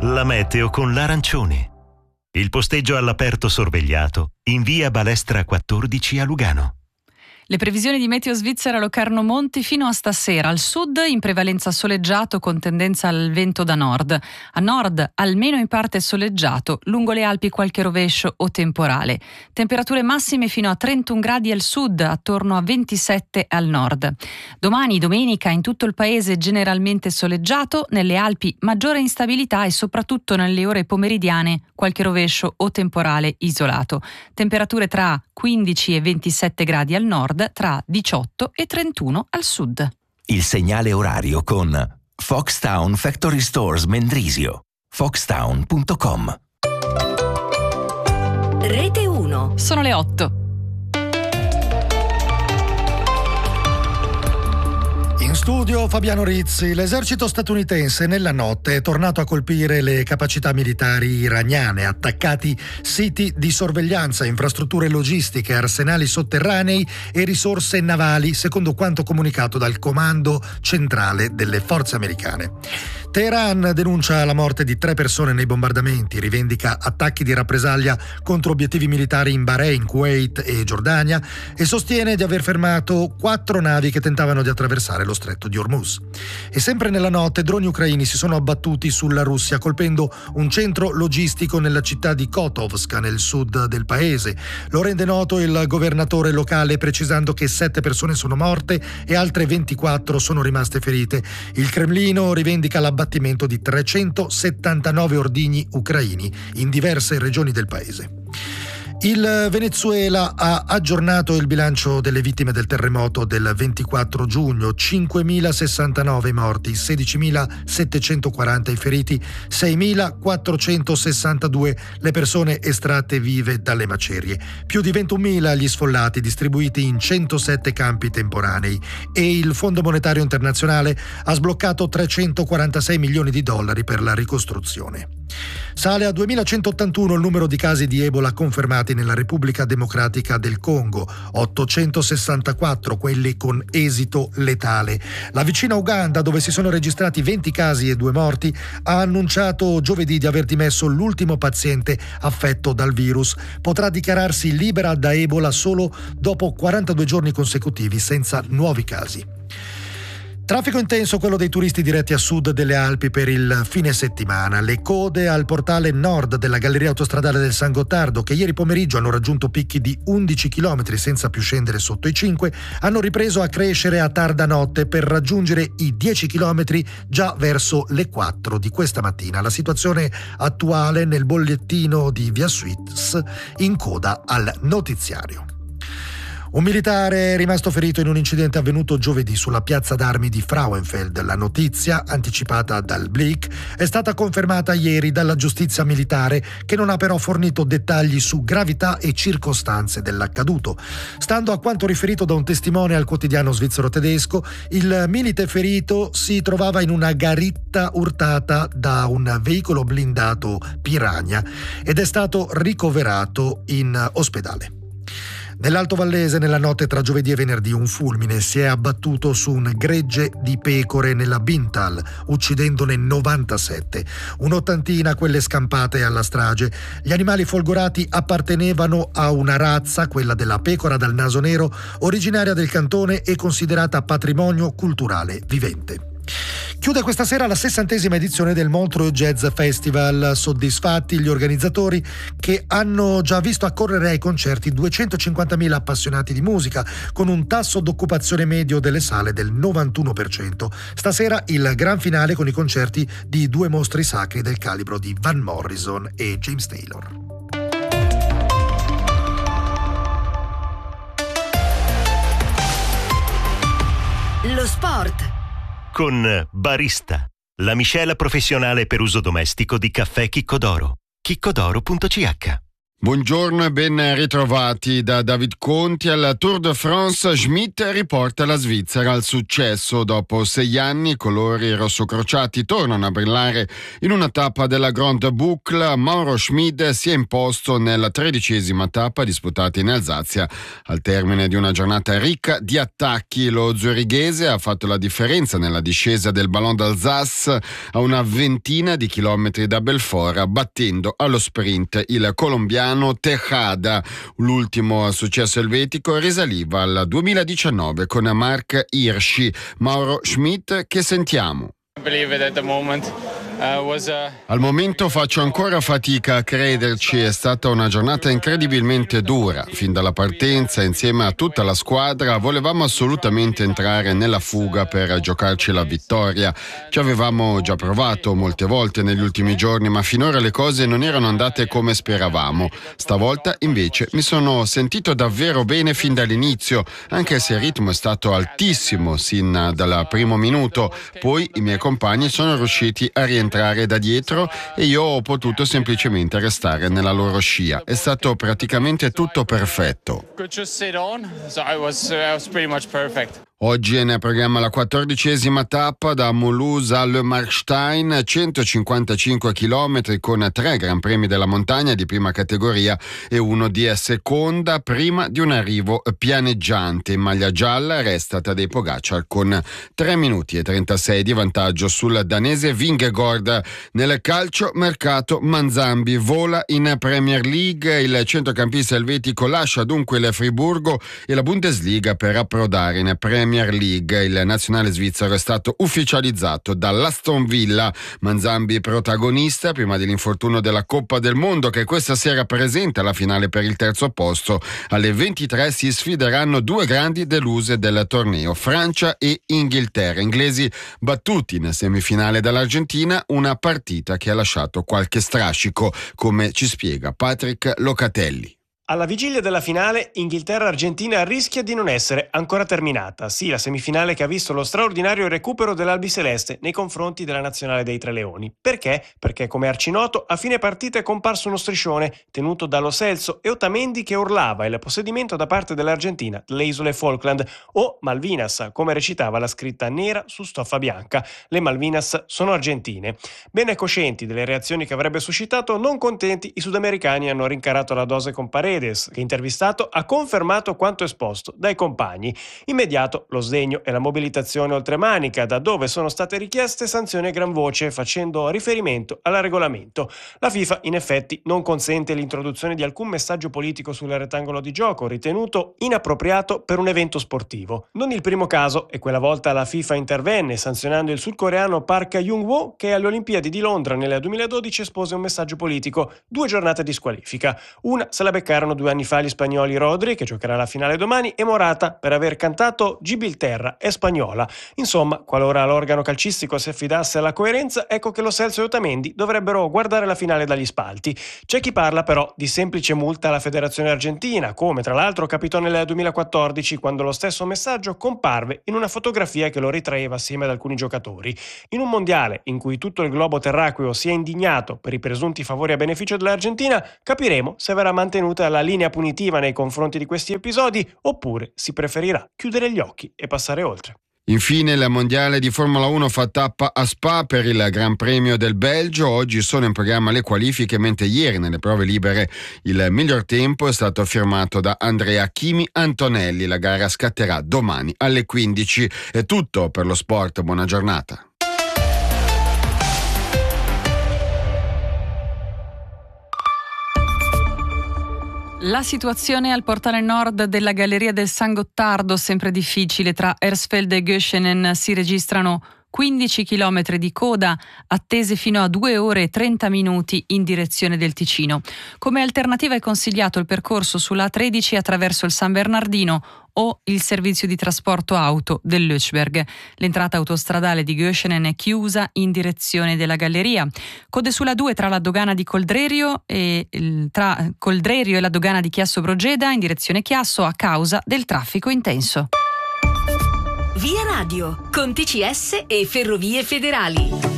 La meteo con l'arancione. Il posteggio all'aperto sorvegliato in via Balestra 14 a Lugano. Le previsioni di Meteo Svizzera Locarno Monti fino a stasera. Al sud in prevalenza soleggiato con tendenza al vento da nord. A nord almeno in parte soleggiato, lungo le Alpi qualche rovescio o temporale. Temperature massime fino a 31 gradi al sud, attorno a 27 al nord. Domani, domenica, in tutto il paese generalmente soleggiato, nelle Alpi maggiore instabilità e soprattutto nelle ore pomeridiane qualche rovescio o temporale isolato. Temperature tra 15 e 27 gradi al nord, tra 18 e 31 al sud. Il segnale orario con Foxtown Factory Stores Mendrisio. Foxtown.com. Rete 1. Sono le 8. In studio Fabiano Rizzi. L'esercito statunitense nella notte è tornato a colpire le capacità militari iraniane, attaccati siti di sorveglianza, infrastrutture logistiche, arsenali sotterranei e risorse navali, secondo quanto comunicato dal comando centrale delle forze americane. Teheran denuncia la morte di 3 persone nei bombardamenti, rivendica attacchi di rappresaglia contro obiettivi militari in Bahrain, Kuwait e Giordania e sostiene di aver fermato 4 navi che tentavano di attraversare lo stretto di Hormuz. E sempre nella notte droni ucraini si sono abbattuti sulla Russia colpendo un centro logistico nella città di Kotovsk nel sud del paese. Lo rende noto il governatore locale precisando che 7 persone sono morte e altre 24 sono rimaste ferite. Il Cremlino rivendica l'abbattimento di 379 ordigni ucraini in diverse regioni del paese. Il Venezuela ha aggiornato il bilancio delle vittime del terremoto del 24 giugno, 5.069 morti, 16.740 i feriti, 6.462 le persone estratte vive dalle macerie, più di 21.000 gli sfollati distribuiti in 107 campi temporanei e il Fondo Monetario Internazionale ha sbloccato 346 milioni di dollari per la ricostruzione. Sale a 2.181 il numero di casi di Ebola confermati nella Repubblica Democratica del Congo, 864 quelli con esito letale. La vicina Uganda, dove si sono registrati 20 casi e 2 morti, ha annunciato giovedì di aver dimesso l'ultimo paziente affetto dal virus. Potrà dichiararsi libera da Ebola solo dopo 42 giorni consecutivi senza nuovi casi. Traffico intenso quello dei turisti diretti a sud delle Alpi per il fine settimana. Le code al portale nord della galleria autostradale del San Gottardo, che ieri pomeriggio hanno raggiunto picchi di 11 km senza più scendere sotto i 5, hanno ripreso a crescere a tarda notte per raggiungere i 10 km già verso le 4 di questa mattina. La situazione attuale nel bollettino di Via Suites in coda al notiziario. Un militare è rimasto ferito in un incidente avvenuto giovedì sulla piazza d'armi di Frauenfeld. La notizia, anticipata dal Blick, è stata confermata ieri dalla giustizia militare, che non ha però fornito dettagli su gravità e circostanze dell'accaduto. Stando a quanto riferito da un testimone al quotidiano svizzero tedesco, il milite ferito si trovava in una garitta urtata da un veicolo blindato Piranha ed è stato ricoverato in ospedale. Nell'Alto Vallese, nella notte tra giovedì e venerdì, un fulmine si è abbattuto su un gregge di pecore nella Bintal, uccidendone 97. Un'ottantina quelle scampate alla strage. Gli animali folgorati appartenevano a una razza, quella della pecora dal naso nero, originaria del cantone e considerata patrimonio culturale vivente. Chiude questa sera la 60ª edizione del Montreux Jazz Festival. Soddisfatti gli organizzatori, che hanno già visto accorrere ai concerti 250.000 appassionati di musica, con un tasso d'occupazione medio delle sale del 91%. Stasera il gran finale con i concerti di 2 mostri sacri del calibro di Van Morrison e James Taylor. Lo sport con Barista, la miscela professionale per uso domestico di caffè Chicco d'Oro. chiccodoro.ch. Buongiorno e ben ritrovati da David Conti. Al Tour de France Schmidt riporta la Svizzera al successo. Dopo 6 anni i colori rossocrociati tornano a brillare in una tappa della Grande Boucle. Mauro Schmid si è imposto nella 13ª tappa disputata in Alsazia. Al termine di una giornata ricca di attacchi, lo zurighese ha fatto la differenza nella discesa del Ballon d'Alsace a una ventina di chilometri da Belfort, battendo allo sprint il colombiano Tejada. L'ultimo successo elvetico risaliva al 2019 con Marc Hirschi. Mauro Schmid, che sentiamo? Al momento faccio ancora fatica a crederci, è stata una giornata incredibilmente dura. Fin dalla partenza, insieme a tutta la squadra, volevamo assolutamente entrare nella fuga per giocarci la vittoria. Ci avevamo già provato molte volte negli ultimi giorni, ma finora le cose non erano andate come speravamo. Stavolta invece mi sono sentito davvero bene fin dall'inizio, anche se il ritmo è stato altissimo sin dal primo minuto. Poi i miei compagni sono riusciti a rientrare da dietro e io ho potuto semplicemente restare nella loro scia. È stato praticamente tutto perfetto. Oggi è nel programma la 14ª tappa da Mulhouse a Le Markstein, 155 km con 3 Gran Premi della montagna di prima categoria e uno di seconda, prima di un arrivo pianeggiante. In maglia gialla resta Tadej Pogačar con 3 minuti e 36 di vantaggio sul danese Vingegaard. Nel calcio mercato Manzambi vola in Premier League, il centrocampista elvetico lascia dunque il Friburgo e la Bundesliga per approdare in Premier League. Il nazionale svizzero è stato ufficializzato dall'Aston Villa. Manzambi protagonista prima dell'infortunio della Coppa del Mondo, che questa sera presenta la finale per il terzo posto. Alle 23 si sfideranno 2 grandi deluse del torneo, Francia e Inghilterra, inglesi battuti in semifinale dall'Argentina, una partita che ha lasciato qualche strascico, come ci spiega Patrick Locatelli. Alla vigilia della finale, Inghilterra-Argentina rischia di non essere ancora terminata. Sì, la semifinale che ha visto lo straordinario recupero dell'Albiceleste nei confronti della nazionale dei Tre Leoni. Perché? Perché, come arcinoto, a fine partita è comparso uno striscione tenuto da Lo Celso e Otamendi che urlava il possedimento da parte dell'Argentina delle isole Falkland o Malvinas, come recitava la scritta nera su stoffa bianca. Le Malvinas sono argentine. Bene coscienti delle reazioni che avrebbe suscitato, non contenti, i sudamericani hanno rincarato la dose con Paredes, che intervistato ha confermato quanto esposto dai compagni. Immediato lo sdegno e la mobilitazione oltremanica, da dove sono state richieste sanzioni a gran voce facendo riferimento al regolamento. La FIFA in effetti non consente l'introduzione di alcun messaggio politico sul rettangolo di gioco, ritenuto inappropriato per un evento sportivo. Non il primo caso, e quella volta la FIFA intervenne sanzionando il sudcoreano Park Jung-woo, che alle Olimpiadi di Londra nel 2012 espose un messaggio politico, 2 giornate di squalifica. Una se la beccarono 2 anni fa gli spagnoli Rodri, che giocherà la finale domani, e Morata per aver cantato Gibilterra è spagnola. Insomma, qualora l'organo calcistico si affidasse alla coerenza, ecco che Lo Celso e Otamendi dovrebbero guardare la finale dagli spalti. C'è chi parla però di semplice multa alla federazione argentina, come tra l'altro capitò nel 2014, quando lo stesso messaggio comparve in una fotografia che lo ritraeva assieme ad alcuni giocatori. In un mondiale in cui tutto il globo terracqueo si è indignato per i presunti favori a beneficio dell'Argentina, capiremo se verrà mantenuta la linea punitiva nei confronti di questi episodi oppure si preferirà chiudere gli occhi e passare oltre. Infine il mondiale di Formula 1 fa tappa a Spa per il Gran Premio del Belgio. Oggi sono in programma le qualifiche, mentre ieri nelle prove libere il miglior tempo è stato firmato da Andrea Kimi Antonelli. La gara scatterà domani alle 15. È tutto per lo sport, buona giornata. La situazione al portale nord della Galleria del San Gottardo sempre difficile. Tra Hersfeld e Göschenen si registrano 15 km di coda, attese fino a 2 ore e 30 minuti in direzione del Ticino. Come alternativa è consigliato il percorso sulla A13 attraverso il San Bernardino o il servizio di trasporto auto del Lötschberg. L'entrata autostradale di Göschenen è chiusa in direzione della Galleria. Code sulla 2 tra la dogana di Coldrerio e la dogana di Chiasso Brogeda in direzione Chiasso a causa del traffico intenso. Via Radio, con TCS e Ferrovie Federali.